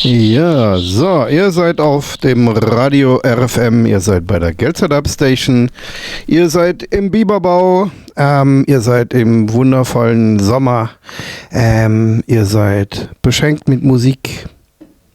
Ja, so, ihr seid auf dem Radio RFM, ihr seid bei der Geldzeit Station, ihr seid im Biberbau, ihr seid im wundervollen Sommer, ihr seid beschenkt mit Musik